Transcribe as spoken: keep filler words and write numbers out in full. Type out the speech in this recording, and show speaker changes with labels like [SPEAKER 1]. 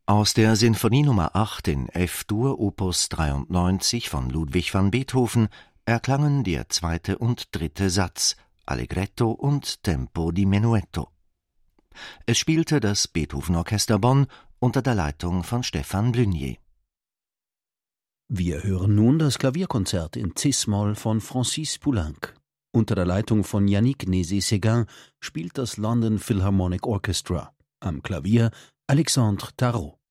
[SPEAKER 1] Aus der Sinfonie Nummer acht in F-Dur Opus dreiundneunzig von Ludwig van Beethoven erklangen der zweite und dritte Satz, Allegretto und Tempo di menuetto. Es spielte das Beethoven-Orchester Bonn unter der Leitung von Stefan Blunier.
[SPEAKER 2] Wir hören nun das Klavierkonzert in Cis-Moll von Francis Poulenc. Unter der Leitung von Yannick Nézet-Séguin spielt das London Philharmonic Orchestra. Am Klavier Alexandre Tarot.